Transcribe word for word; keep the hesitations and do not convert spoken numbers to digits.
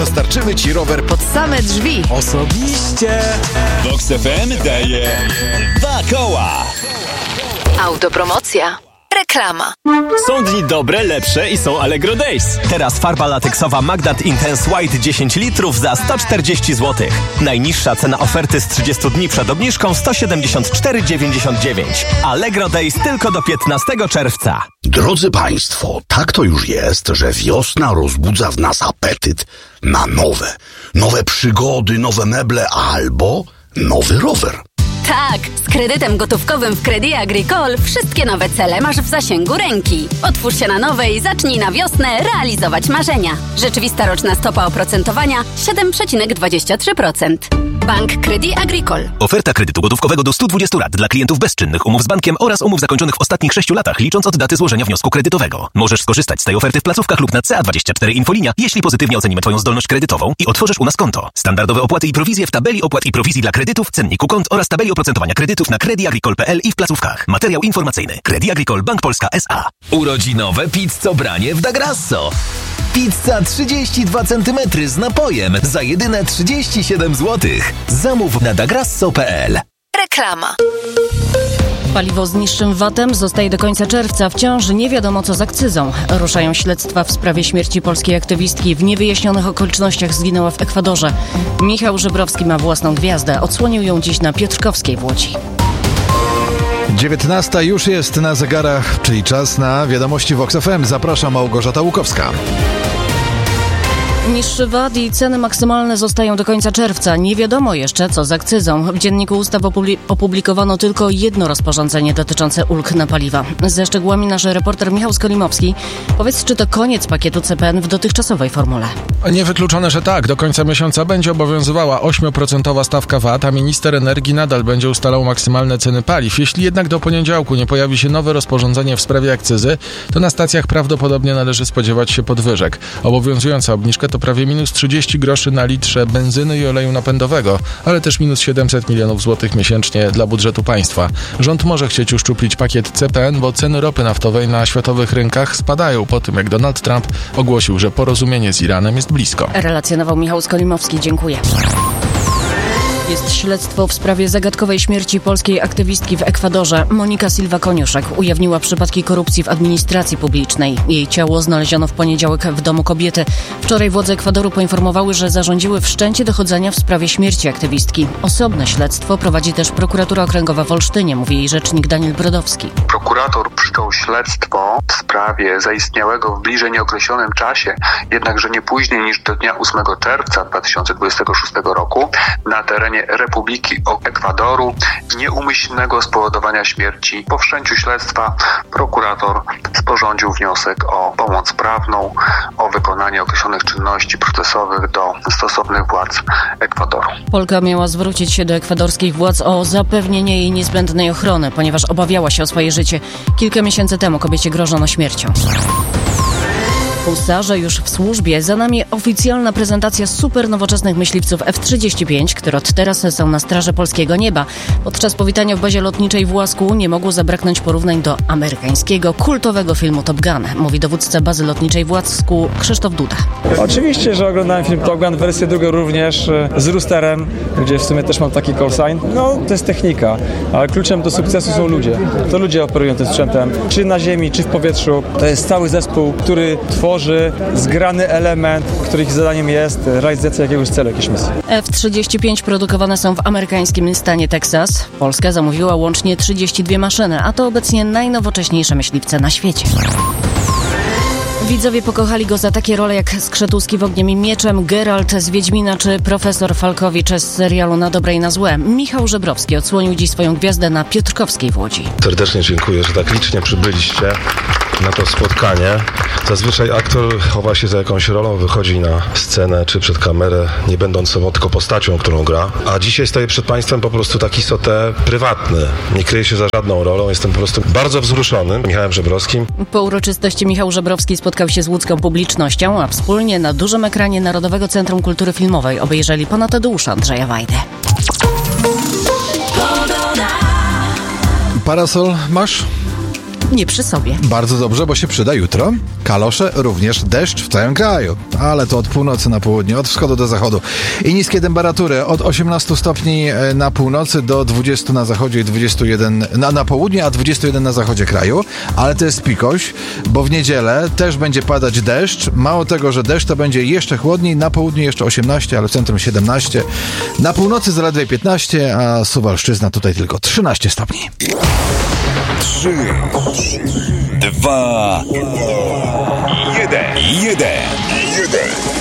Dostarczymy Ci rower pod same drzwi. Osobiście. Vox F M daje dwa koła. Autopromocja. Reklama. Są dni dobre, lepsze i są Allegro Days. Teraz farba lateksowa Magdat Intense White dziesięć litrów za sto czterdzieści złotych. Najniższa cena oferty z trzydziestu dni przed obniżką sto siedemdziesiąt cztery dziewięćdziesiąt dziewięć. Allegro Days tylko do piętnastego czerwca. Drodzy Państwo, tak to już jest, że wiosna rozbudza w nas apetyt na nowe. Nowe przygody, nowe meble albo nowy rower. Tak, z kredytem gotówkowym w Crédit Agricole wszystkie nowe cele masz w zasięgu ręki. Otwórz się na nowe i zacznij na wiosnę realizować marzenia. Rzeczywista roczna stopa oprocentowania siedem przecinek dwadzieścia trzy procent. Bank Crédit Agricole. Oferta kredytu gotówkowego do stu dwudziestu lat dla klientów bezczynnych umów z bankiem oraz umów zakończonych w ostatnich sześciu latach, licząc od daty złożenia wniosku kredytowego. Możesz skorzystać z tej oferty w placówkach lub na C A dwadzieścia cztery Infolinia, jeśli pozytywnie ocenimy Twoją zdolność kredytową i otworzysz u nas konto. Standardowe opłaty i prowizje w tabeli opłat i prowizji dla kredytów, cenniku kont oraz tabeli oprocentowania kredytów na credit agricole kropka p l i w placówkach. Materiał informacyjny. Crédit Agricole Bank Polska S A. Urodzinowe pizzobranie w Da Grasso. Pizza trzydzieści dwa centymetry z napojem za jedyne trzydzieści siedem złotych. Zamów na dagrasso kropka p l. Reklama. Paliwo z niższym vatem zostaje do końca czerwca. Wciąż nie wiadomo co z akcyzą. Ruszają śledztwa w sprawie śmierci polskiej aktywistki. W niewyjaśnionych okolicznościach zginęła w Ekwadorze. Michał Żebrowski ma własną gwiazdę. Odsłonił ją dziś na Piotrkowskiej w Łodzi. dziewiętnasta już jest na zegarach, czyli czas na wiadomości Vox F M. Zaprasza Małgorzata Łukowska. Niższy V A T i ceny maksymalne zostają do końca czerwca. Nie wiadomo jeszcze, co z akcyzą. W Dzienniku Ustaw opublikowano tylko jedno rozporządzenie dotyczące ulg na paliwa. Ze szczegółami nasz reporter Michał Skolimowski. Powiedz, czy to koniec pakietu C P N w dotychczasowej formule? Niewykluczone, że tak. Do końca miesiąca będzie obowiązywała ośmioprocentowa stawka V A T, a minister energii nadal będzie ustalał maksymalne ceny paliw. Jeśli jednak do poniedziałku nie pojawi się nowe rozporządzenie w sprawie akcyzy, to na stacjach prawdopodobnie należy spodziewać się podwyżek. Obowiązująca obniżka to prawie minus trzydzieści groszy na litrze benzyny i oleju napędowego, ale też minus siedemset milionów złotych miesięcznie dla budżetu państwa. Rząd może chcieć uszczuplić pakiet C P N, bo ceny ropy naftowej na światowych rynkach spadają po tym, jak Donald Trump ogłosił, że porozumienie z Iranem jest blisko. Relacjonował Michał Skolimowski. Dziękuję. Jest śledztwo w sprawie zagadkowej śmierci polskiej aktywistki w Ekwadorze. Monika Silva-Koniuszek ujawniła przypadki korupcji w administracji publicznej. Jej ciało znaleziono w poniedziałek w domu kobiety. Wczoraj władze Ekwadoru poinformowały, że zarządziły wszczęcie dochodzenia w sprawie śmierci aktywistki. Osobne śledztwo prowadzi też prokuratura okręgowa w Olsztynie, mówi jej rzecznik Daniel Brodowski. Prokurator wszczął śledztwo w sprawie zaistniałego w bliżej nieokreślonym czasie, jednakże nie później niż do dnia ósmego czerwca dwa tysiące dwudziestego szóstego roku na terenie Republiki Ekwadoru nieumyślnego spowodowania śmierci. Po wszczęciu śledztwa prokurator sporządził wniosek o pomoc prawną, o wykonanie określonych czynności procesowych do stosownych władz Ekwadoru. Polka miała zwrócić się do ekwadorskich władz o zapewnienie jej niezbędnej ochrony, ponieważ obawiała się o swoje życie. Kilka miesięcy temu kobiecie grożono śmiercią. Husarze już w służbie. Za nami oficjalna prezentacja super nowoczesnych myśliwców F trzydzieści pięć, które od teraz są na straży polskiego nieba. Podczas powitania w bazie lotniczej w Łasku nie mogło zabraknąć porównań do amerykańskiego, kultowego filmu Top Gun, mówi dowódca bazy lotniczej w Łasku Krzysztof Duda. Oczywiście, że oglądałem film Top Gun, wersję drugą również z Roosterem, gdzie w sumie też mam taki call sign. No, to jest technika, ale kluczem do sukcesu są ludzie. To ludzie operują tym sprzętem, czy na ziemi, czy w powietrzu. To jest cały zespół, który tworzy zgrany element, których zadaniem jest realizacja jakiegoś celu, jakiejś misji. F trzydzieści pięć produkowane są w amerykańskim stanie Teksas. Polska zamówiła łącznie trzydzieści dwie maszyny, a to obecnie najnowocześniejsze myśliwce na świecie. Widzowie pokochali go za takie role jak Skrzetuski w Ogniem i Mieczem, Geralt z Wiedźmina czy profesor Falkowicz z serialu Na dobre i na złe. Michał Żebrowski odsłonił dziś swoją gwiazdę na Piotrkowskiej w Łodzi. Serdecznie dziękuję, że tak licznie przybyliście na to spotkanie. Zazwyczaj aktor chowa się za jakąś rolą, wychodzi na scenę czy przed kamerę, nie będąc samą tylko postacią, którą gra. A dzisiaj stoję przed państwem po prostu taki sotę prywatny. Nie kryję się za żadną rolą, jestem po prostu bardzo wzruszony Michałem Żebrowskim. Po uroczystości Michał Żebrowski spotkał się z łódzką publicznością, a wspólnie na dużym ekranie Narodowego Centrum Kultury Filmowej obejrzeli Pana Tadeusza Andrzeja Wajdę. Parasol masz? Nie przy sobie. Bardzo dobrze, bo się przyda jutro. Kalosze, również deszcz w całym kraju. Ale to od północy na południe, od wschodu do zachodu. I niskie temperatury od osiemnastu stopni na północy do dwudziestu na zachodzie i dwudziestu jeden na, na południe, a dwudziestu jeden na zachodzie kraju. Ale to jest pikoś, bo w niedzielę też będzie padać deszcz. Mało tego, że deszcz, to będzie jeszcze chłodniej. Na południu jeszcze osiemnaście, ale w centrum siedemnaście. Na północy zaledwie piętnaście, a Suwalszczyzna tutaj tylko trzynaście stopni. Trzy, dwa, jeden, jeden, jeden.